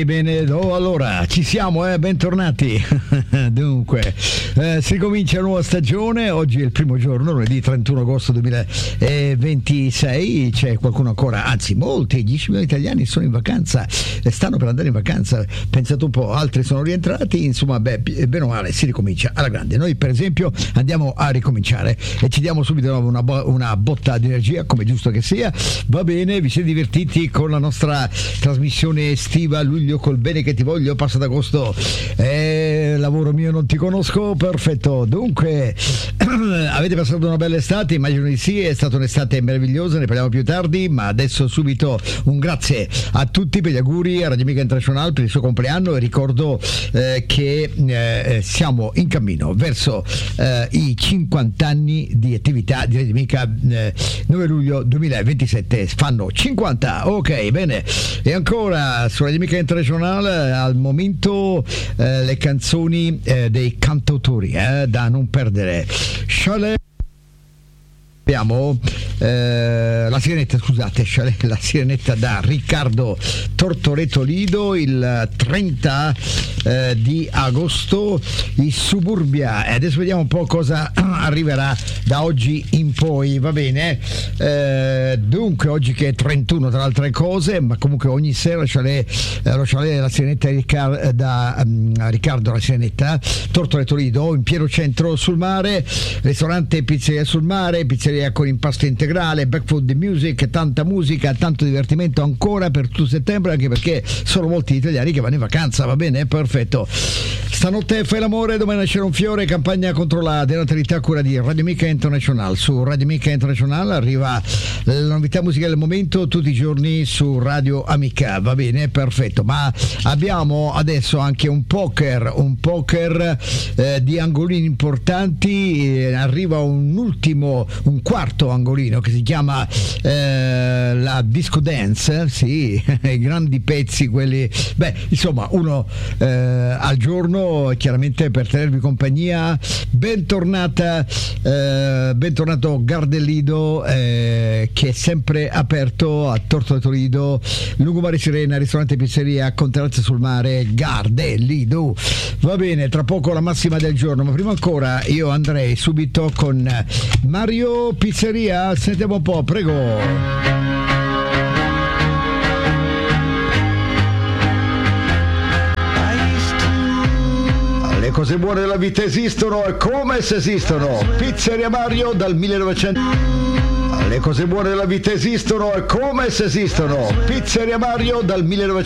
Bene, allora ci siamo, bentornati. Dunque, si comincia una nuova stagione. Oggi è il primo giorno, lunedì 31 agosto 2026. C'è qualcuno ancora, anzi molti, 10 milioni di italiani sono in vacanza, stanno per andare in vacanza. Pensate un po', altri sono rientrati. Insomma, bene o male si ricomincia alla grande. Noi per esempio andiamo a ricominciare e ci diamo subito una botta di energia, come giusto che sia. Va bene, vi siete divertiti con la nostra trasmissione estiva luglio col bene che ti voglio, passa d'agosto, lavoro mio non ti conosco, perfetto. Dunque avete passato una bella estate? Immagino di sì, è stata un'estate meravigliosa, ne parliamo più tardi, ma adesso subito un grazie a tutti per gli auguri a Radio Amica International per il suo compleanno, e ricordo che siamo in cammino verso i 50 anni di attività di Radio Amica. 9 luglio 2027 fanno 50, ok, bene. E ancora su Radio Amica International al momento le canzoni dei cantautori da non perdere. Chalet, abbiamo la sirenetta, scusate, Chalet, la sirenetta da Riccardo Tortoreto Lido il 30 di agosto, i Suburbia, e adesso vediamo un po' cosa arriverà da oggi in poi, va bene? Dunque oggi che è 31 tra le altre cose, ma comunque ogni sera lo Chalet la sirenetta da Riccardo la sirenetta Tortoreto Lido in pieno centro sul mare, ristorante e pizzeria sul mare, pizzeria con impasto integrale, back food music, tanta musica, tanto divertimento ancora per tutto settembre, anche perché sono molti italiani che vanno in vacanza, va bene? Perfetto. Stanotte fai l'amore, domani nascerà un fiore, campagna contro la denatalità a cura di Radio Amica International. Su Radio Amica International arriva la novità musicale del momento tutti i giorni su Radio Amica, va bene? Perfetto. Ma abbiamo adesso anche un poker di angolini importanti, arriva un quarto angolino che si chiama la disco dance, sì, i grandi pezzi quelli, insomma uno al giorno, chiaramente per tenervi compagnia. Bentornato Gardellido, che è sempre aperto a Tortoreto Lido, Lungomare Sirena, ristorante e pizzeria con terrazza sul mare, Gardellido. Va bene, tra poco la massima del giorno, ma prima ancora io andrei subito con Mario Pizzeria. Sentiamo un po', prego. Le cose buone della vita esistono, e come se esistono. Pizzeria Mario dal 1900. Le cose buone della vita esistono, e come se esistono. Pizzeria Mario dal 1900.